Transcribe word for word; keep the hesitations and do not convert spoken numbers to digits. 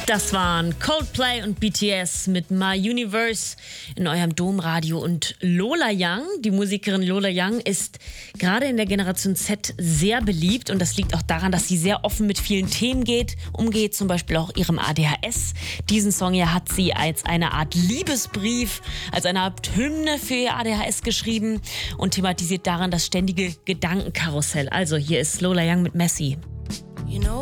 Das waren Coldplay und B T S mit My Universe in eurem Domradio. Und Lola Young, die Musikerin Lola Young, ist gerade in der Generation Z sehr beliebt. Und das liegt auch daran, dass sie sehr offen mit vielen Themen geht, umgeht, zum Beispiel auch ihrem A D H S. Diesen Song hier hat sie als eine Art Liebesbrief, als eine Art Hymne für ihr A D H S geschrieben und thematisiert daran das ständige Gedankenkarussell. Also hier ist Lola Young mit Messi. You know